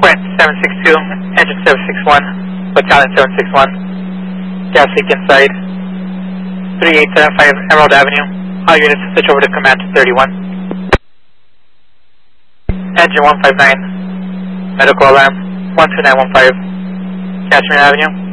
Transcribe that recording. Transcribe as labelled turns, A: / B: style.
A: Sprint 762, engine 761, battalion 761, gas leak inside, 3875 Emerald Avenue. All units switch over to command to 31. Engine 159, medical alarm 12915, Cashmere Avenue.